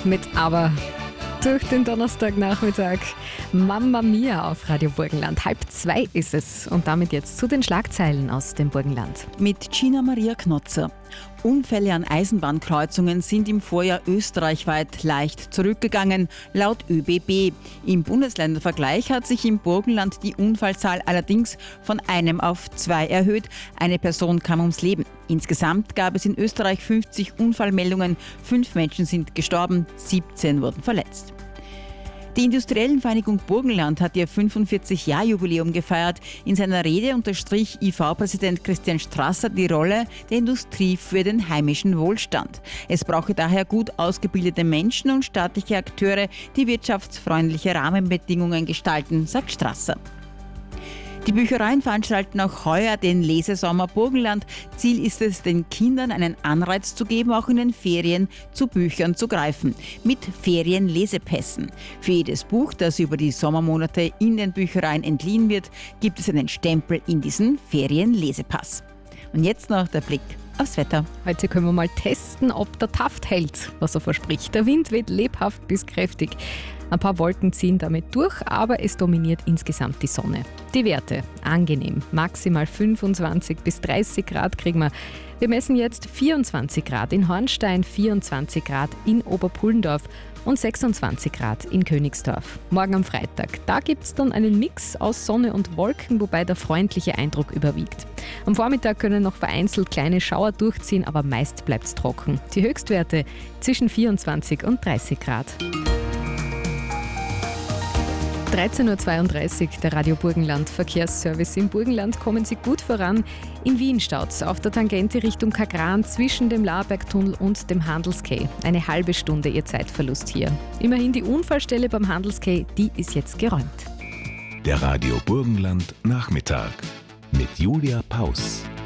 mit Aber durch den Donnerstagnachmittag. Mamma Mia auf Radio Burgenland. 1:30 ist es. Und damit jetzt zu den Schlagzeilen aus dem Burgenland. Mit Gina Maria Knotzer. Unfälle an Eisenbahnkreuzungen sind im Vorjahr österreichweit leicht zurückgegangen, laut ÖBB. Im Bundesländervergleich hat sich im Burgenland die Unfallzahl allerdings von 1 auf 2 erhöht. Eine Person kam ums Leben. Insgesamt gab es in Österreich 50 Unfallmeldungen. 5 Menschen sind gestorben, 17 wurden verletzt. Die Industriellenvereinigung Burgenland hat ihr 45-Jahr-Jubiläum gefeiert. In seiner Rede unterstrich IV-Präsident Christian Strasser die Rolle der Industrie für den heimischen Wohlstand. Es brauche daher gut ausgebildete Menschen und staatliche Akteure, die wirtschaftsfreundliche Rahmenbedingungen gestalten, sagt Strasser. Die Büchereien veranstalten auch heuer den Lesesommer Burgenland. Ziel ist es, den Kindern einen Anreiz zu geben, auch in den Ferien zu Büchern zu greifen. Mit Ferienlesepässen. Für jedes Buch, das über die Sommermonate in den Büchereien entliehen wird, gibt es einen Stempel in diesen Ferienlesepass. Und jetzt noch der Blick aufs Wetter. Heute können wir mal testen, ob der Taft hält, was er verspricht. Der Wind weht lebhaft bis kräftig. Ein paar Wolken ziehen damit durch, aber es dominiert insgesamt die Sonne. Die Werte angenehm, maximal 25 bis 30 Grad kriegen wir. Wir messen jetzt 24 Grad in Hornstein, 24 Grad in Oberpullendorf und 26 Grad in Königsdorf. Morgen am Freitag, da gibt es dann einen Mix aus Sonne und Wolken, wobei der freundliche Eindruck überwiegt. Am Vormittag können noch vereinzelt kleine Schauer durchziehen, aber meist bleibt es trocken. Die Höchstwerte zwischen 24 und 30 Grad. 13.32 Uhr, der Radio Burgenland Verkehrsservice. Im Burgenland kommen Sie gut voran. In Wien staut's auf der Tangente Richtung Kagran zwischen dem Laarbergtunnel und dem Handelsquai. Eine halbe Stunde Ihr Zeitverlust hier. Immerhin die Unfallstelle beim Handelsquai, die ist jetzt geräumt. Der Radio Burgenland Nachmittag mit Julia Paus.